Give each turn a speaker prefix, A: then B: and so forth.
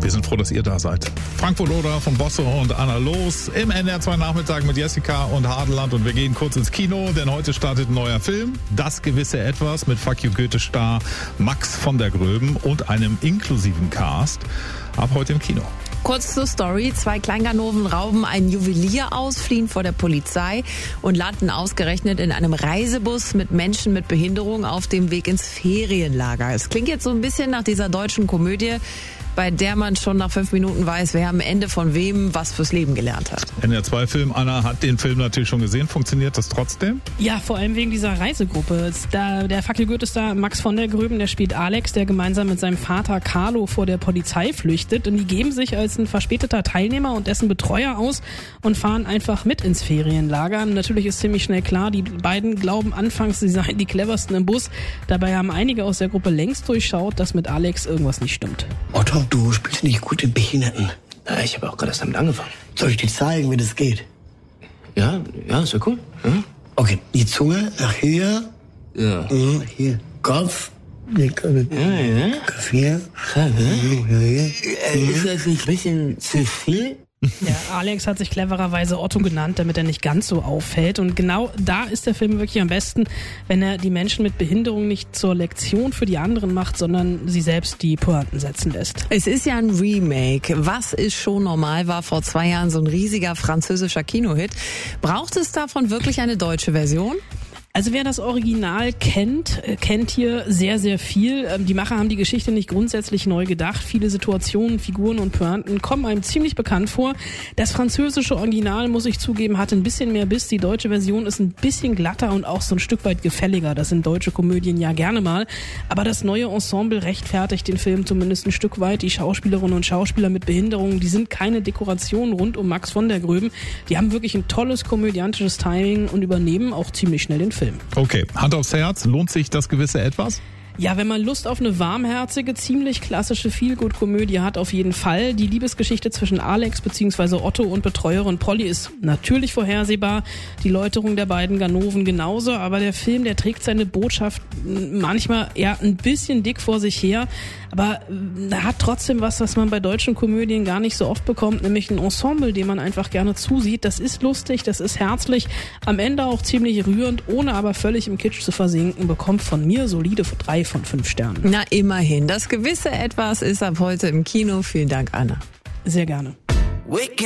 A: Wir sind froh, dass ihr da seid. Frankfurt Oder von Bosse und Anna Los im NDR 2 Nachmittag mit Jessica und Hadeland. Und wir gehen kurz ins Kino, denn heute startet ein neuer Film. Das gewisse Etwas mit Fuck You Goethe-Star Max von der Gröben und einem inklusiven Cast. Ab heute im Kino.
B: Kurz zur Story. 2 Kleinganoven rauben einen Juwelier aus, fliehen vor der Polizei und landen ausgerechnet in einem Reisebus mit Menschen mit Behinderung auf dem Weg ins Ferienlager. Es klingt jetzt so ein bisschen nach dieser deutschen Komödie, bei der man schon nach 5 Minuten weiß, wer am Ende von wem was fürs Leben gelernt hat.
A: NDR 2 Film, Anna hat den Film natürlich schon gesehen. Funktioniert das trotzdem?
C: Ja, vor allem wegen dieser Reisegruppe. Der Fuck You Goethe-Star Max von der Gröben, der spielt Alex, der gemeinsam mit seinem Vater Carlo vor der Polizei flüchtet. Und die geben sich als ein verspäteter Teilnehmer und dessen Betreuer aus und fahren einfach mit ins Ferienlager. Natürlich ist ziemlich schnell klar, die beiden glauben anfangs, sie seien die cleversten im Bus. Dabei haben einige aus der Gruppe längst durchschaut, dass mit Alex irgendwas nicht stimmt.
D: Otto, du spielst nicht gut den Behinderten.
E: Na, ich habe auch gerade erst damit angefangen.
D: Soll ich dir zeigen, wie das geht?
E: Ja, ist ja cool. Ja?
D: Okay, die Zunge nach hier.
E: Ja.
D: Hier. Kopf. Kopf hier.
E: Ist das nicht ein bisschen zu viel?
C: Ja, Alex hat sich clevererweise Otto genannt, damit er nicht ganz so auffällt. Und genau da ist der Film wirklich am besten, wenn er die Menschen mit Behinderung nicht zur Lektion für die anderen macht, sondern sie selbst die Pointen setzen lässt.
B: Es ist ja ein Remake. Was ist schon normal, war vor 2 Jahren so ein riesiger französischer Kinohit. Braucht es davon wirklich eine deutsche Version?
C: Also wer das Original kennt hier sehr, sehr viel. Die Macher haben die Geschichte nicht grundsätzlich neu gedacht. Viele Situationen, Figuren und Pointen kommen einem ziemlich bekannt vor. Das französische Original, muss ich zugeben, hat ein bisschen mehr Biss. Die deutsche Version ist ein bisschen glatter und auch so ein Stück weit gefälliger. Das sind deutsche Komödien ja gerne mal. Aber das neue Ensemble rechtfertigt den Film zumindest ein Stück weit. Die Schauspielerinnen und Schauspieler mit Behinderungen, die sind keine Dekoration rund um Max von der Gröben. Die haben wirklich ein tolles komödiantisches Timing und übernehmen auch ziemlich schnell den Film.
A: Okay, Hand aufs Herz, lohnt sich das gewisse Etwas?
C: Ja, wenn man Lust auf eine warmherzige, ziemlich klassische Feelgood-Komödie hat, auf jeden Fall. Die Liebesgeschichte zwischen Alex bzw. Otto und Betreuerin Polly ist natürlich vorhersehbar. Die Läuterung der beiden Ganoven genauso. Aber der Film, der trägt seine Botschaft manchmal eher ein bisschen dick vor sich her. Aber er hat trotzdem was man bei deutschen Komödien gar nicht so oft bekommt, nämlich ein Ensemble, dem man einfach gerne zusieht. Das ist lustig, das ist herzlich, am Ende auch ziemlich rührend, ohne aber völlig im Kitsch zu versinken, bekommt von mir solide 3 von 5 Sternen.
B: Na, immerhin. Das gewisse Etwas ist ab heute im Kino. Vielen Dank, Anna.
C: Sehr gerne.